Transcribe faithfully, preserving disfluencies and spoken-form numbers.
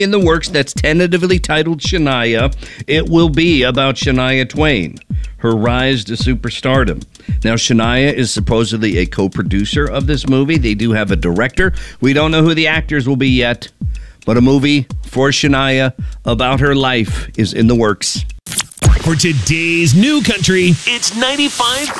in the works that's tentatively titled Shania. It will be about Shania Twain, her rise to superstardom. Now, Shania is supposedly a co-producer of this movie. They do have a director. We don't know who the actors will be yet, but a movie for Shania about her life is in the works. For today's New Country, it's ninety-five